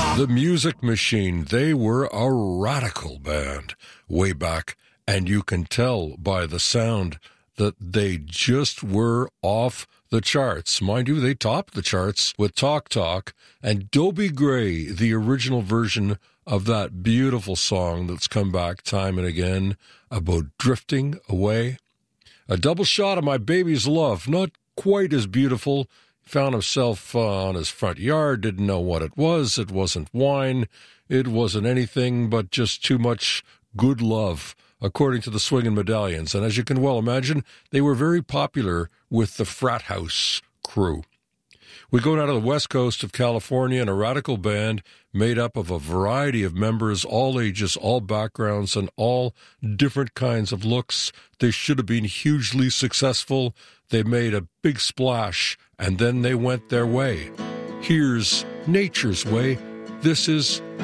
The Music Machine, they were a radical band way back, and you can tell by the sound that they just were off the charts. Mind you, they topped the charts with Talk Talk and Dobie Gray, the original version of that beautiful song that's come back time and again about drifting away. A double shot of My Baby's Love, not quite as beautiful. Found himself on his front yard, didn't know what it was. It wasn't wine. It wasn't anything but just too much good love, according to the Swingin' Medallions. And as you can well imagine, they were very popular with the frat house crew. We go down to the west coast of California, and a radical band made up of a variety of members, all ages, all backgrounds, and all different kinds of looks. They should have been hugely successful. They made a big splash, and then they went their way. Here's Nature's Way. This is